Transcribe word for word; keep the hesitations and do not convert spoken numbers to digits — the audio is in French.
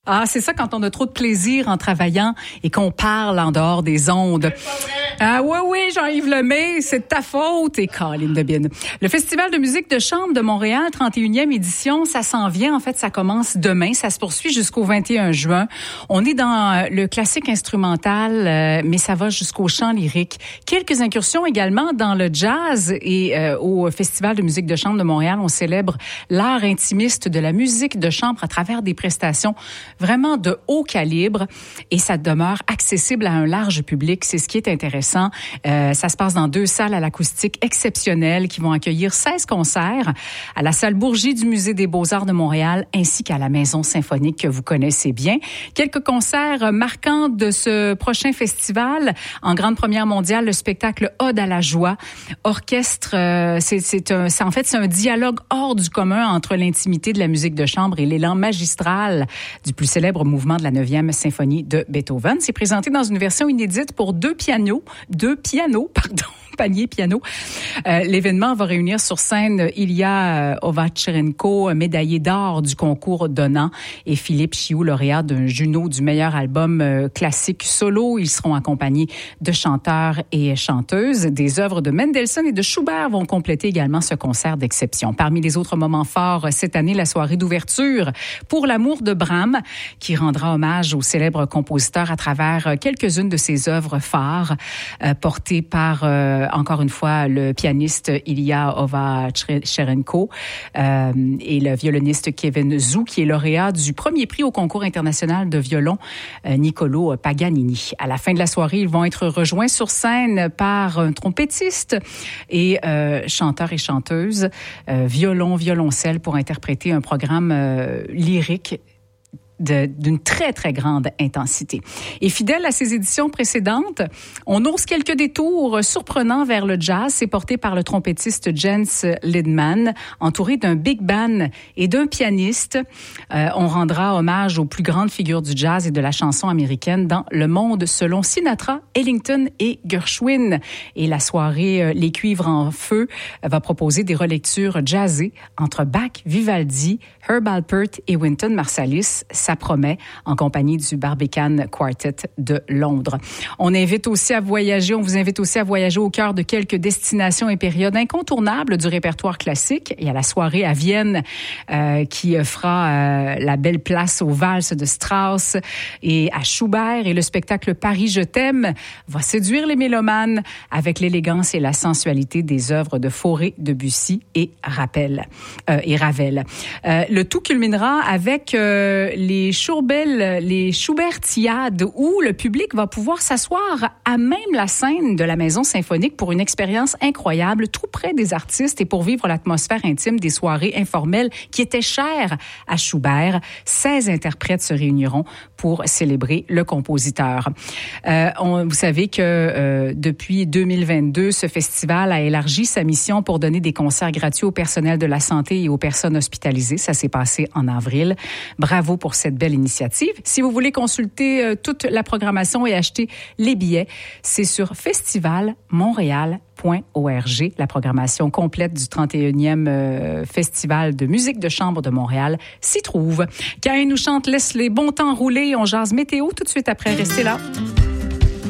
Ah, c'est ça quand on a trop de plaisir en travaillant et qu'on parle en dehors des ondes. Ah oui, oui, Jean-Yves Lemay, c'est de ta faute et Colin Debine. Le Festival de musique de chambre de Montréal, trente et unième édition, ça s'en vient. En fait, ça commence demain. Ça se poursuit jusqu'au vingt et un juin. On est dans le classique instrumental, euh, mais ça va jusqu'au chant lyrique. Quelques incursions également dans le jazz et euh, au Festival de musique de chambre de Montréal, on célèbre l'art intimiste de la musique de chambre à travers des prestations vraiment de haut calibre et ça demeure accessible à un large public. C'est ce qui est intéressant. Euh, ça se passe dans deux salles à l'acoustique exceptionnelles qui vont accueillir seize concerts à la salle Bourgie du Musée des Beaux-Arts de Montréal ainsi qu'à la Maison Symphonique que vous connaissez bien. Quelques concerts marquants de ce prochain festival. En grande première mondiale, le spectacle Ode à la joie. Orchestre, euh, c'est, c'est, un, c'est en fait c'est un dialogue hors du commun entre l'intimité de la musique de chambre et l'élan magistral du plus célèbre mouvement de la neuvième symphonie de Beethoven. C'est présenté dans une version inédite pour deux pianos, deux pianos, pardon, panier piano. Euh, l'événement va réunir sur scène Ilya Ovcharenko, médaillé d'or du concours Donnant, et Philippe Chiou, lauréat d'un Juno du meilleur album euh, classique solo. Ils seront accompagnés de chanteurs et chanteuses. Des œuvres de Mendelssohn et de Schubert vont compléter également ce concert d'exception. Parmi les autres moments forts cette année, la soirée d'ouverture pour l'amour de Brahms, qui rendra hommage au célèbre compositeur à travers quelques-unes de ses œuvres phares, euh, portées par, euh, encore une fois, le pianiste Ilya Ovcharenko euh, et le violoniste Kevin Zou, qui est lauréat du premier prix au concours international de violon euh, Niccolo Paganini. À la fin de la soirée, ils vont être rejoints sur scène par un trompettiste et euh, chanteurs et chanteuses, euh, violon, violoncelle, pour interpréter un programme euh, lyrique De, d'une très, très grande intensité. Et fidèle à ses éditions précédentes, on ose quelques détours surprenants vers le jazz. C'est porté par le trompettiste Jens Lidman, entouré d'un big band et d'un pianiste. Euh, on rendra hommage aux plus grandes figures du jazz et de la chanson américaine dans le monde selon Sinatra, Ellington et Gershwin. Et la soirée euh, Les Cuivres en Feu euh, va proposer des relectures jazzées entre Bach, Vivaldi, Herb Alpert et Wynton Marsalis. Ça promet, en compagnie du Barbican Quartet de Londres. On invite aussi à voyager, on vous invite aussi à voyager au cœur de quelques destinations et périodes incontournables du répertoire classique. Il y a la soirée à Vienne euh, qui fera euh, la belle place aux valses de Strauss et à Schubert, et le spectacle Paris, je t'aime va séduire les mélomanes avec l'élégance et la sensualité des œuvres de Fauré, Debussy et Ravel. Euh, et Ravel. Euh, le tout culminera avec euh, les Les Schubert, les Schubertiades, où le public va pouvoir s'asseoir à même la scène de la Maison Symphonique pour une expérience incroyable, tout près des artistes et pour vivre l'atmosphère intime des soirées informelles qui étaient chères à Schubert. seize interprètes se réuniront pour célébrer le compositeur. Euh, on, vous savez que euh, depuis deux mille vingt-deux, ce festival a élargi sa mission pour donner des concerts gratuits au personnel de la santé et aux personnes hospitalisées. Ça s'est passé en avril. Bravo pour cette belle initiative. Si vous voulez consulter euh, toute la programmation et acheter les billets, c'est sur festival montréal point org. La programmation complète du trente et unième euh, Festival de musique de chambre de Montréal s'y trouve. Quand il nous chante, laisse les bons temps rouler. On jase météo tout de suite après. Restez là.